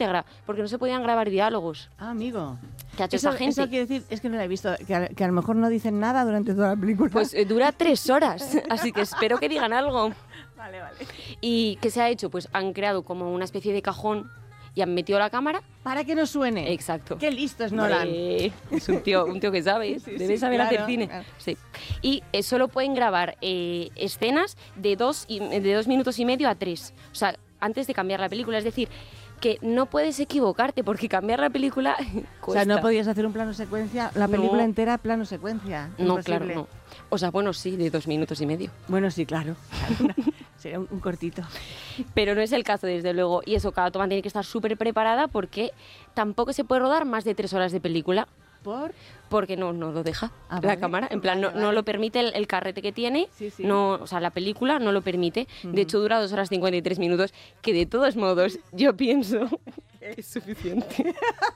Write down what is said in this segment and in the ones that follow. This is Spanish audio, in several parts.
íntegra, porque no se podían grabar diálogos. Ah, amigo. ¿Qué ha hecho esa gente? Eso quiere decir, es que no la he visto, que a lo mejor no dicen nada durante toda la película. Pues dura 3 horas, así que espero que digan algo. Vale. ¿Y qué se ha hecho? Pues han creado como una especie de cajón y han metido la cámara. Para que no suene. Exacto. Qué listo es Nolan. Es un tío que sabe, debe saber hacer cine. Claro. Sí. Y solo pueden grabar escenas de 2 minutos y medio a 3. O sea, antes de cambiar la película. Es decir, que no puedes equivocarte porque cambiar la película cuesta. O sea, no podías hacer un plano secuencia, la película entera plano secuencia. No, Imposible. claro, no. O sea, bueno, sí, de 2 minutos y medio. Bueno, sí, claro. Sería un cortito. Pero no es el caso, desde luego. Y eso, cada toma tiene que estar súper preparada porque tampoco se puede rodar más de 3 horas de película. ¿Por? Porque no lo deja la vale. cámara. En plan, no lo permite el carrete que tiene. Sí. No, o sea, la película no lo permite. De hecho, dura 2 horas 53 minutos, que de todos modos yo pienso que es suficiente.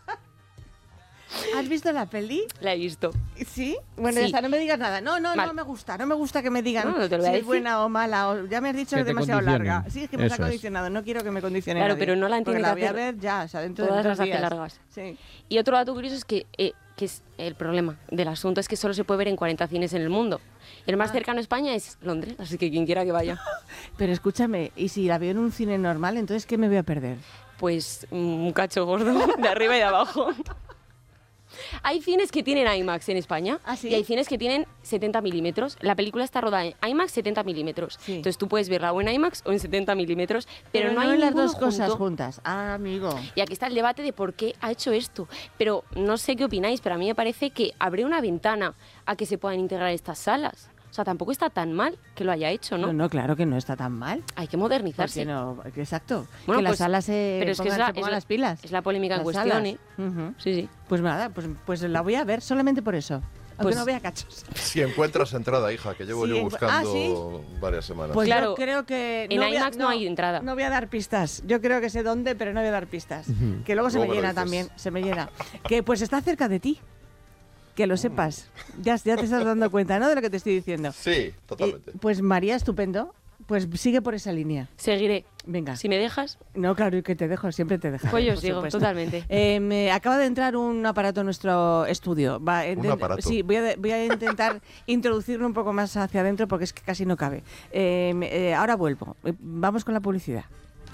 ¿Has visto la peli? La he visto. ¿Sí? Bueno, Sí. ya está, no me digas nada. No Vale. me gusta. No me gusta que me digan No te lo voy a si es decir. buena o mala. Ya me has dicho que Que es te demasiado condicionen. larga. Sí, es que me está Eso es. condicionado. No quiero que me condicione Claro, nadie, pero no la porque entiende la que voy a hacer ver ya, o sea, dentro todas de las 2 hace días. largas. Sí. Y otro dato curioso es que es el problema del asunto es que solo se puede ver en 40 cines en el mundo. El más cercano a España es Londres, así que quien quiera que vaya. Pero escúchame, ¿y si la veo en un cine normal, entonces qué me voy a perder? Pues un cacho gordo de arriba y de abajo. Hay cines que tienen IMAX en España. ¿Ah, sí? Y hay cines que tienen 70 milímetros. La película está rodada en IMAX 70 milímetros. Sí. Entonces tú puedes verla o en IMAX o en 70 milímetros, pero no hay en las ninguno dos cosas junto. juntas. Ah, amigo. Y aquí está el debate de por qué ha hecho esto. Pero no sé qué opináis, pero a mí me parece que abre una ventana a que se puedan integrar estas salas. O sea, tampoco está tan mal que lo haya hecho, ¿no? No, claro que no está tan mal. Hay que modernizarse. Porque no, exacto. Bueno, que las pues, salas se pero es que pongan las pilas. Es la polémica en Las cuestión, salas. ¿eh? Ujú. Sí. Pues nada, pues la voy a ver solamente por eso. Aunque Pues- no vea cachos. Si encuentras entrada, hija, que llevo Sí, yo buscando ah, ¿sí? varias semanas. Pues Claro, yo creo que... en voy a- IMAX no hay entrada. No voy a dar pistas. Yo creo que sé dónde, pero no voy a dar pistas. Que luego se Luego me me lo llena dices. también. Se me llena. Que pues está cerca de ti. Que lo sepas. Ya te estás dando cuenta, ¿no? De lo que te estoy diciendo. Sí, totalmente. Pues María, estupendo. Pues sigue por esa línea. Seguiré. Venga. Si me dejas, No, claro, y que te dejo, siempre te dejo. pues yo por sigo, supuesto. totalmente. Me acaba de entrar un aparato en nuestro estudio. ¿Un aparato? Sí, voy a intentar introducirlo un poco más hacia adentro porque es que casi no cabe. Ahora vuelvo. Vamos con la publicidad.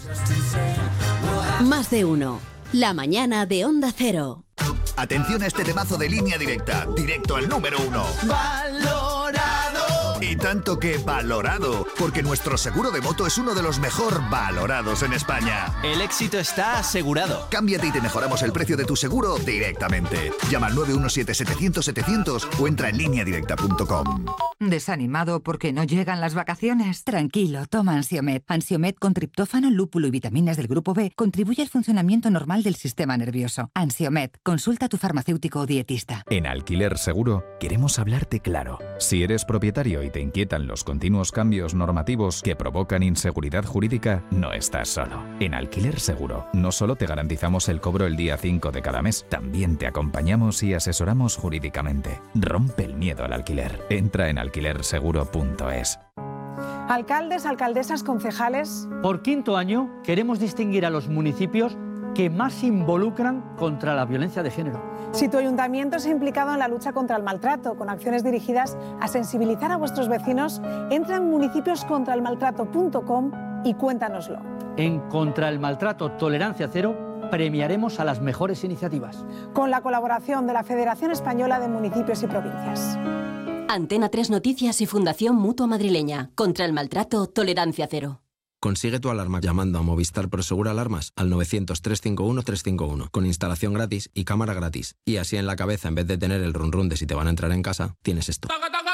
Más de uno. La mañana de Onda Cero. Atención a este temazo de Línea Directa, directo al número 1. ¡Valorado! Y tanto que valorado, porque nuestro seguro de moto es uno de los mejor valorados en España. El éxito está asegurado. Cámbiate y te mejoramos el precio de tu seguro directamente. Llama al 917-700-700 o entra en lineadirecta.com. ¿Desanimado porque no llegan las vacaciones? Tranquilo, toma Ansiomed. Ansiomed con triptófano, lúpulo y vitaminas del grupo B contribuye al funcionamiento normal del sistema nervioso. Ansiomed, consulta a tu farmacéutico o dietista. En Alquiler Seguro queremos hablarte claro. Si eres propietario y te inquietan los continuos cambios normativos que provocan inseguridad jurídica, no estás solo. En Alquiler Seguro no solo te garantizamos el cobro el día 5 de cada mes, también te acompañamos y asesoramos jurídicamente. Rompe el miedo al alquiler. Entra en alquilerseguro.es. Alcaldes, alcaldesas, concejales. Por quinto año queremos distinguir a los municipios que más se involucran contra la violencia de género. Si tu ayuntamiento se ha implicado en la lucha contra el maltrato con acciones dirigidas a sensibilizar a vuestros vecinos, entra en municipioscontraelmaltrato.com y cuéntanoslo. En Contra el Maltrato Tolerancia Cero premiaremos a las mejores iniciativas. Con la colaboración de la Federación Española de Municipios y Provincias. Antena 3 Noticias y Fundación Mutua Madrileña. Contra el maltrato, tolerancia cero. Consigue tu alarma llamando a Movistar Prosegur Alarmas al 900-351-351 con instalación gratis y cámara gratis. Y así en la cabeza, en vez de tener el run run de si te van a entrar en casa, tienes esto.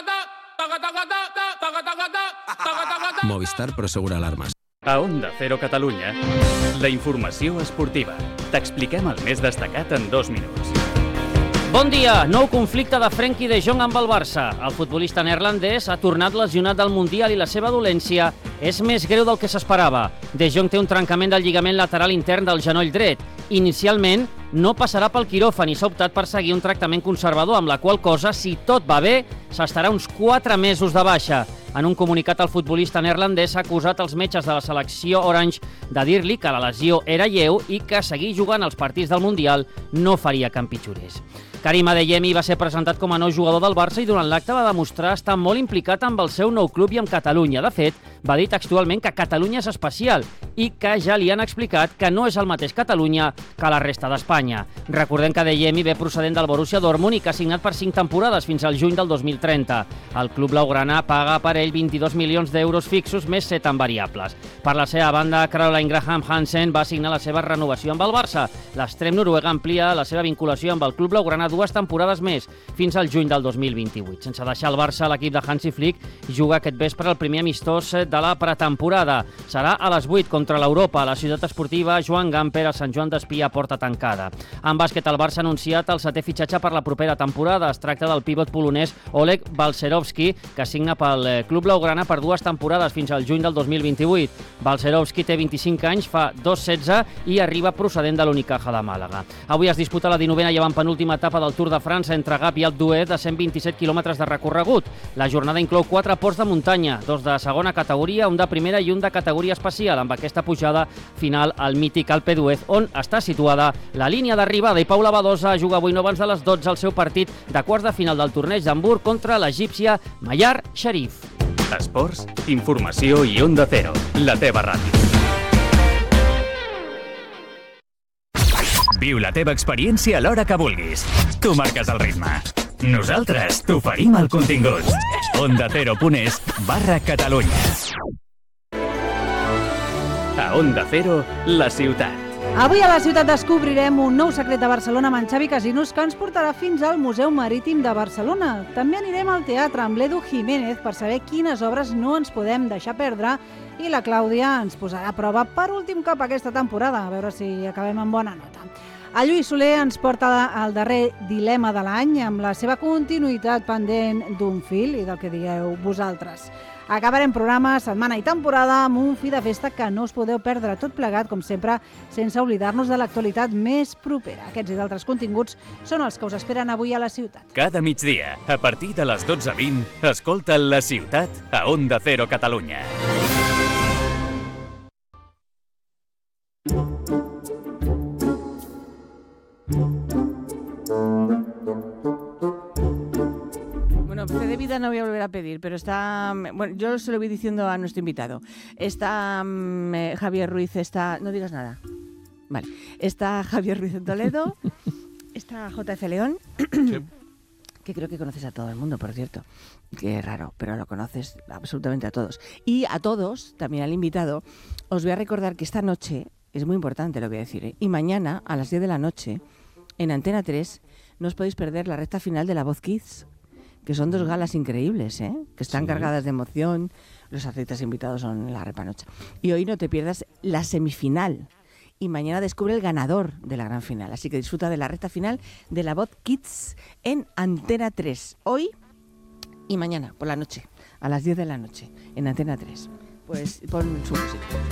Movistar Prosegur Alarmas. A Onda Cero Catalunya, la informació esportiva. T'expliquem el més destacat en 2 minuts. Bon dia! Nou conflicte de Frenkie de Jong amb el Barça. El futbolista neerlandès ha tornat lesionat del Mundial i la seva dolència és més greu del que s'esperava. De Jong té un trencament del lligament lateral intern del genoll dret. Inicialment, no passarà pel quiròfan i s'ha optat per seguir un tractament conservador, amb la qual cosa, si tot va bé, s'estarà uns 4 mesos de baixa. En un comunicat, el futbolista neerlandès ha acusat els metges de la selecció Orange de dir-li que la lesió era lleu i que seguir jugant als partits del Mundial no faria que empitjorés. Karim Adeyemi va ser presentat com a nou jugador del Barça i durant l'acte va demostrar estar molt implicat amb el seu nou club i amb Catalunya. De fet, va dir textualment que Catalunya és especial i que ja li han explicat que no és el mateix Catalunya que la resta d'Espanya. Recordem que Adeyemi ve procedent del Borussia Dortmund i que ha signat per 5 temporades fins al juny del 2030. El club blaugrana paga per ell 22 milions d'euros fixos més 7 en variables. Per la seva banda, Caroline Graham Hansen va signar la seva renovació amb el Barça. L'extrem noruega amplia la seva vinculació amb el club blaugrana 2 temporades més, fins al juny del 2028. Sense deixar el Barça, l'equip de Hansi Flick juga aquest vespre el primer amistós de la pretemporada. Serà a les 8 contra l'Europa, a la ciutat esportiva Joan Gamper, a Sant Joan d'Espí a porta tancada. En bàsquet, el Barça ha anunciat el 7è fitxatge per la propera temporada. Es tracta del pivot polonès Oleg Balcerowski, que signa pel club blaugrana per 2 temporades fins al juny del 2028. Balcerowski té 25 anys, fa 2,16 i arriba procedent de l'Unicaja de Màlaga. Avui es disputa la 19a i avantpenúltima etapa del Tour de França entre Gap i Alpe d'Huez de 127 quilòmetres de recorregut. La jornada inclou 4 ports de muntanya, 2 de segona categoria, un de primera i un de categoria especial, amb aquesta pujada final al mític Alpe d'Huez, on està situada la línia d'arribada. I Paula Badosa juga avui no abans de les 12 el seu partit de quarts de final del torneig d'Hamburg contra l'egípcia Mayar Sharif. Esports, informació i Onda Cero, la teva ràdio. Viu la teva experiència a l'hora que vulguis. Tu marques el ritme. Nosaltres t'oferim el contingut. ondacero.es/Catalunya. A Onda Cero, la ciutat. Avui a la ciutat descobrirem un nou secret de Barcelona amb en Xavi Casinos que ens portarà fins al Museu Marítim de Barcelona. També anirem al teatre amb l'Edu Jiménez per saber quines obres no ens podem deixar perdre i la Clàudia ens posarà a prova per últim cop aquesta temporada, a veure si acabem amb bona nota. El Lluís Soler ens porta al darrer dilema de l'any amb la seva continuïtat pendent d'un fil i del que digueu vosaltres. Acabarem programa, setmana i temporada amb un fi de festa que no us podeu perdre, tot plegat, com sempre, sense oblidar-nos de l'actualitat més propera. Aquests i d'altres continguts són els que us esperen avui a la ciutat. Cada migdia, a partir de les 12:20, escolta La Ciutat a Onda Cero Catalunya. Bueno, fe de vida no voy a volver a pedir, pero está... Bueno, yo se lo voy diciendo a nuestro invitado. Está Javier Ruiz, está... No digas nada. Vale. Está Javier Ruiz en Toledo, está JF León, sí, que creo que conoces a todo el mundo, por cierto. Qué raro, pero lo conoces absolutamente a todos. Y a todos, también al invitado, os voy a recordar que esta noche, es muy importante lo voy a decir, ¿eh? Y mañana a las 10 de la noche, en Antena 3, no os podéis perder la recta final de La Voz Kids, que son 2 galas increíbles, ¿eh? Que están cargadas de emoción. Los artistas invitados son la repanocha. Y hoy no te pierdas la semifinal. Y mañana descubre el ganador de la gran final. Así que disfruta de la recta final de La Voz Kids en Antena 3. Hoy y mañana, por la noche, a las 10 de la noche, en Antena 3. Pues pon su música.